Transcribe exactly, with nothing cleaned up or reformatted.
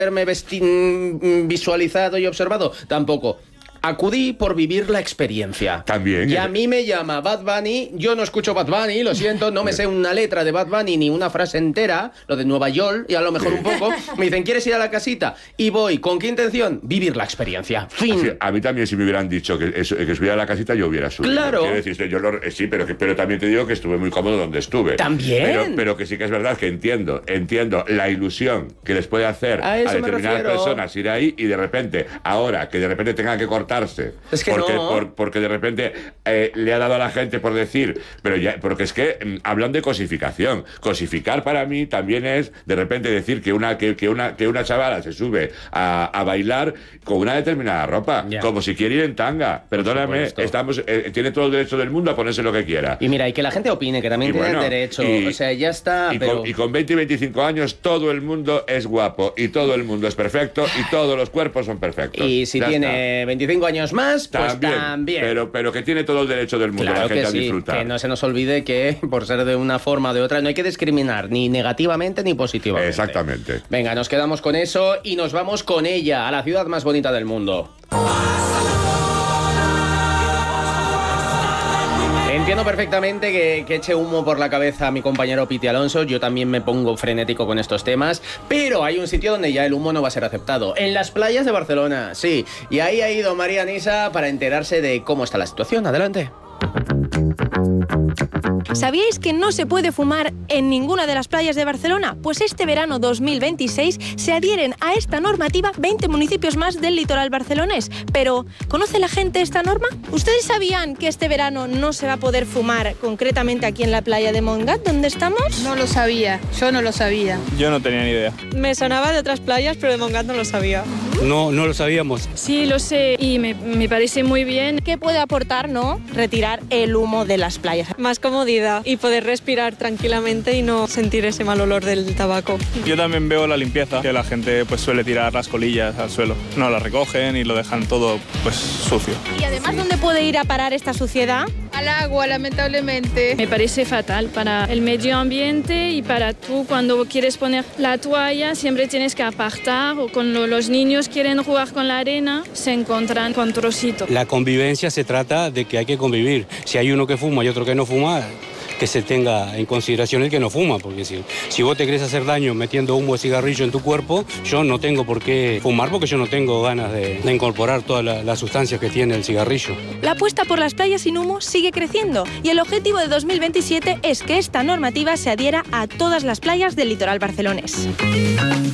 haberme vesti- visualizado y observado? Tampoco. Acudí por vivir la experiencia. También. Y a mí me llama Bad Bunny. Yo no escucho Bad Bunny, lo siento, no me sé una letra de Bad Bunny ni una frase entera, lo de Nueva York, y a lo mejor un poco. Me dicen, ¿quieres ir a la casita? Y voy. ¿Con qué intención? Vivir la experiencia. Fin. Sí, a mí también, si me hubieran dicho que, eso, que subiera a la casita, yo hubiera subido. Claro. Quiero decir, yo lo, sí, pero, que, pero también te digo que estuve muy cómodo donde estuve. También. Pero, pero que sí que es verdad que entiendo, entiendo la ilusión que les puede hacer a, a determinadas refiero. personas ir ahí y de repente, ahora que de repente tengan que cortarse. Es que porque, no. por, porque de repente eh, le ha dado a la gente por decir, pero ya, porque es que mm, hablan de cosificación. Cosificar para mí también es de repente decir que una, que, que una, que una chavala se sube a, a bailar con una determinada ropa, yeah. como si quiere ir en tanga. Perdóname, estamos, eh, tiene todo el derecho del mundo a ponerse lo que quiera. Y mira, y que la gente opine, que también y tiene bueno, el derecho. Y, o sea, ya está. Y, pero... con, y con veinte y veinticinco años todo el mundo es guapo y todo el mundo es perfecto y todos los cuerpos son perfectos. Y si ya tiene está. veinticinco años más, pues también. también. Pero, pero que tiene todo el derecho del mundo claro la gente que sí, a disfrutar. Que no se nos olvide que por ser de una forma o de otra no hay que discriminar ni negativamente ni positivamente. Exactamente. Venga, nos quedamos con eso y nos vamos con ella a la ciudad más bonita del mundo. Entiendo perfectamente que, que eche humo por la cabeza a mi compañero Piti Alonso. Yo también me pongo frenético con estos temas. Pero hay un sitio donde ya el humo no va a ser aceptado. En las playas de Barcelona, sí. Y ahí ha ido María Nisa para enterarse de cómo está la situación. Adelante. ¿Sabíais que no se puede fumar en ninguna de las playas de Barcelona? Pues este verano dos mil veintiséis se adhieren a esta normativa veinte municipios más del litoral barcelonés. Pero, ¿conoce la gente esta norma? ¿Ustedes sabían que este verano no se va a poder fumar, concretamente aquí en la playa de Montgat, donde estamos? No lo sabía, yo no lo sabía. Yo no tenía ni idea. Me sonaba de otras playas, pero de Montgat no lo sabía. No, no lo sabíamos. Sí, lo sé y me, me parece muy bien. ¿Qué puede aportar, no? Retirar el humo de las playas. Más comodidad y poder respirar tranquilamente y no sentir ese mal olor del tabaco. Yo también veo la limpieza, que la gente pues suele tirar las colillas al suelo. No las recogen y lo dejan todo pues sucio. Y además, ¿dónde puede ir a parar esta suciedad? Al agua, lamentablemente. Me parece fatal para el medio ambiente y para tú cuando quieres poner la toalla siempre tienes que apartar o cuando los niños quieren jugar con la arena se encuentran con trocitos. La convivencia se trata de que hay que convivir. Si hay uno que fuma y otro que no fuma, que se tenga en consideración el que no fuma, porque si, si vos te querés hacer daño metiendo humo de cigarrillo en tu cuerpo, yo no tengo por qué fumar porque yo no tengo ganas de, de incorporar todas la, las sustancias que tiene el cigarrillo. La apuesta por las playas sin humo sigue creciendo y el objetivo de dos mil veintisiete es que esta normativa se adhiera a todas las playas del litoral barcelonés.